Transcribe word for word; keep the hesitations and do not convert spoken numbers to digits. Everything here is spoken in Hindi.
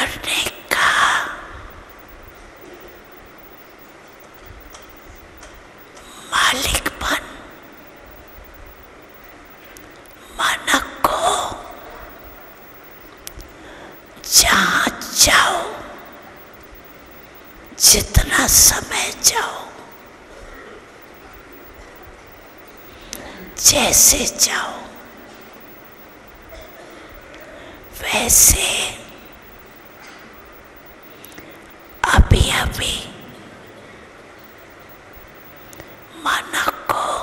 करने का मालिकपन मन को जहाँ जाओ, जितना समय जाओ, जैसे जाओ, वैसे अभी अभी